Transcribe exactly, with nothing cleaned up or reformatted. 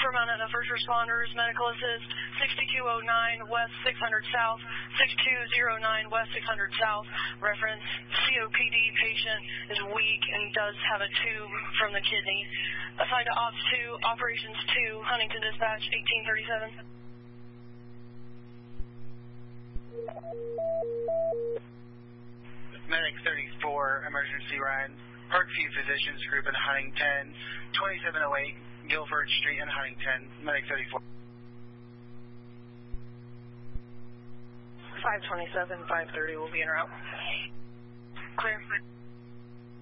For Mount Etna First Responders, Medical Assist, sixty-two oh nine West six hundred South, sixty-two oh nine West six hundred South. Reference, C O P D patient is weak and does have a tube from the kidney. Assigned to Ops two, Operations two, Huntington Dispatch, eighteen thirty-seven. Medic thirty-four, emergency ride. Parkview Physicians Group in Huntington, twenty-seven oh eight Guilford Street in Huntington. Medic thirty-four. five twenty-seven, five thirty will be en route. Clear.